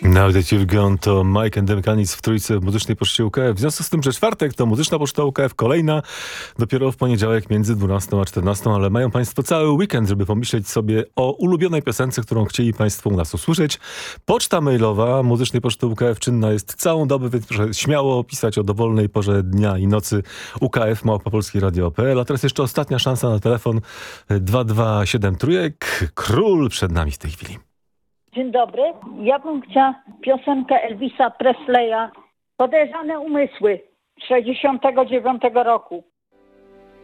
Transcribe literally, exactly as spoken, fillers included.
Now That You've Gone to Mike and the Mechanics w Trójce w Muzycznej Poczcie U K F. W związku z tym, że czwartek to Muzyczna Poczta U K F, kolejna dopiero w poniedziałek między dwunastą a czternastą, ale mają Państwo cały weekend, żeby pomyśleć sobie o ulubionej piosence, którą chcieli Państwo u nas usłyszeć. Poczta mailowa Muzycznej Poczty U K F czynna jest całą dobę, więc proszę śmiało pisać o dowolnej porze dnia i nocy U K F małpa polskie radio kropka p l. A teraz jeszcze ostatnia szansa na telefon dwa dwa siedem trójek. Król przed nami w tej chwili. Dzień dobry. Ja bym chciała piosenkę Elvisa Presleya Podejrzane umysły z sześćdziesiątego dziewiątego roku.